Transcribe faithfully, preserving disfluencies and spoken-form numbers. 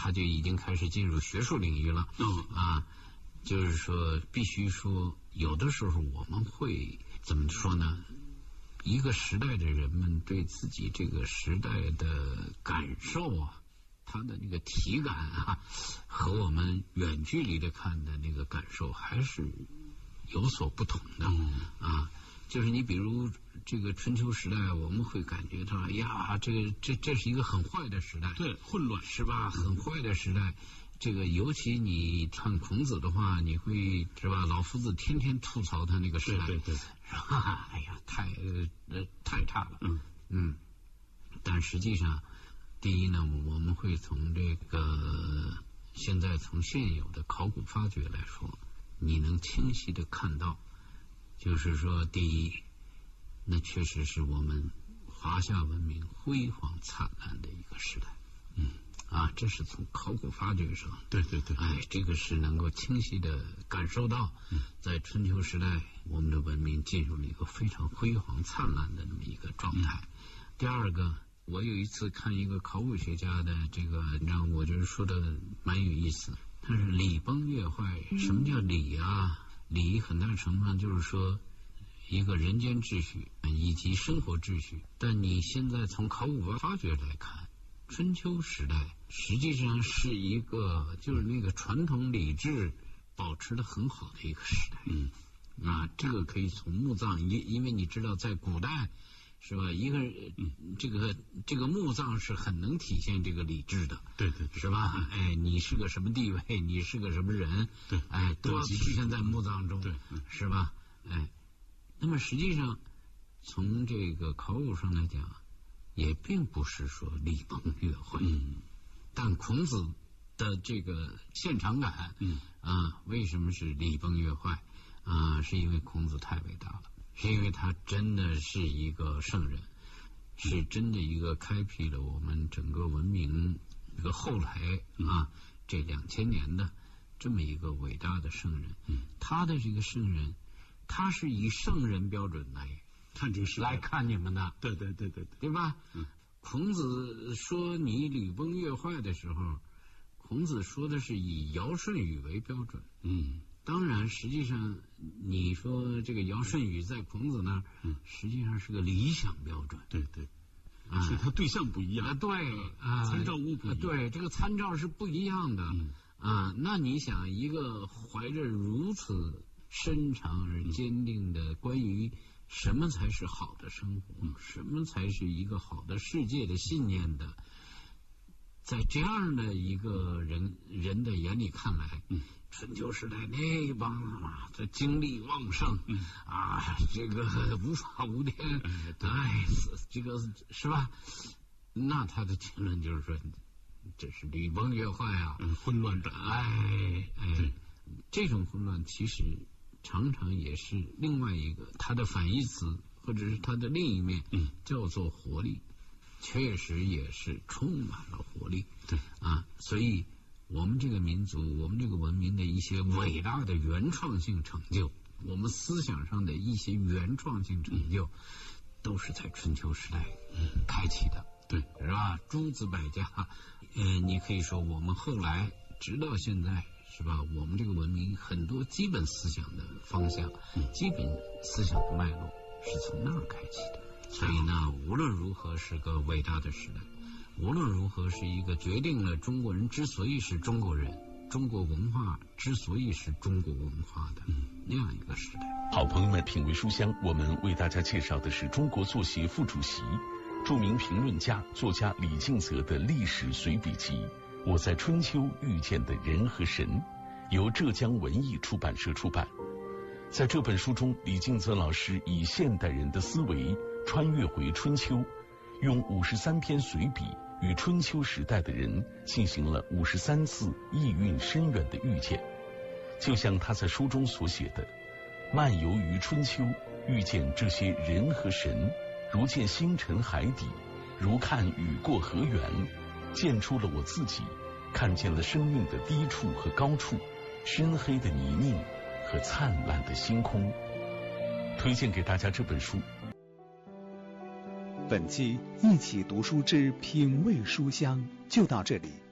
他就已经开始进入学术领域了。 嗯啊，就是说必须说，有的时候我们会怎么说呢？一个时代的人们对自己这个时代的感受啊，他的那个体感啊，和我们远距离的看的那个感受还是有所不同的。 嗯啊，就是你比如这个春秋时代，我们会感觉到，哎呀，这个这这是一个很坏的时代， 对，混乱是吧？很坏的时代。这个尤其你看孔子的话，你会是吧？老夫子天天吐槽他那个时代， 对对对， 是吧？哎呀，太呃太差了。 嗯嗯，但实际上，第一呢，我们会从这个现在从现有的考古发掘来说，你能清晰的看到，就是说，第一，那确实是我们华夏文明辉煌灿烂的一个时代。 嗯。 啊，这是从考古发掘上， 对对对， 哎，这个是能够清晰的感受到， 嗯、 在春秋时代，我们的文明进入了一个非常辉煌灿烂的那么一个状态。嗯、第二个，我有一次看一个考古学家的这个，让我觉得说的蛮有意思。他是礼崩乐坏，什么叫礼啊？礼很大程度上就是说一个人间秩序以及生活秩序。但你现在从考古发掘来看，春秋时代实际上是一个就是那个传统礼制保持的很好的一个时代。 嗯啊，这个可以从墓葬，因因为你知道在古代是吧，一个嗯这个这个墓葬是很能体现这个礼制的。 对对对， 是吧？哎，你是个什么地位，你是个什么人， 对， 哎，都要体现在墓葬中， 对， 是吧？哎，那么实际上从这个考古上来讲，也并不是说礼崩乐坏。 嗯， 但孔子的这个现场感， 嗯啊，为什么是礼崩乐坏啊？是因为孔子太伟大了，是因为他真的是一个圣人，是真的一个开辟了我们整个文明这个后来啊这两千年的这么一个伟大的圣人。 嗯， 他的这个圣人，他是以圣人标准来看这个时来看你们的。 对对对对对， 对吧？ 嗯， 孔子说你礼崩乐坏的时候，孔子说的是以尧舜禹为标准。 嗯， 当然，实际上你说这个尧舜禹在孔子那儿， 嗯， 实际上是个理想标准。 对对， 啊， 所以它对象不一样。 啊，对啊， 参照物不一样。 对，这个参照是不一样的。 嗯啊，那你想，一个怀着如此深长而坚定的关于什么才是好的生活， 嗯、 什么才是一个好的世界的信念的，在这样的一个人人的眼里看来， 嗯、 春秋时代那帮啊，这精力旺盛， 嗯、 啊，这个无法无天，哎，这个是吧？那他的结论就是说，这是礼崩乐坏啊， 嗯，混乱的， 哎哎，这种混乱其实常常也是另外一个它的反义词，或者是它的另一面， 嗯， 叫做活力，确实也是充满了活力。 对啊，所以我们这个民族，我们这个文明的一些伟大的原创性成就，我们思想上的一些原创性成就，嗯、都是在春秋时代开启的。 对， 是吧？诸子百家，呃，你可以说我们后来直到现在，是吧？我们这个文明很多基本思想的方向， 嗯、 基本思想的脉络是从那儿开启的。所以呢，无论如何是个伟大的时代，无论如何是一个决定了中国人之所以是中国人，中国文化之所以是中国文化的那样一个时代。 好朋友们，品味书香，我们为大家介绍的是中国作协副主席、著名评论家、作家李敬则的历史随笔集《我在春秋遇见的人和神》，由浙江文艺出版社出版。在这本书中，李敬则老师以现代人的思维穿越回春秋，用五十三篇随笔与春秋时代的人进行了五十三次意蕴深远的遇见。就像他在书中所写的，漫游于春秋，遇见这些人和神，如见星辰海底，如看雨过河源，见出了我自己，看见了生命的低处和高处，深黑的泥泞和灿烂的星空。推荐给大家这本书。 本期一起读书之品味书香就到这里。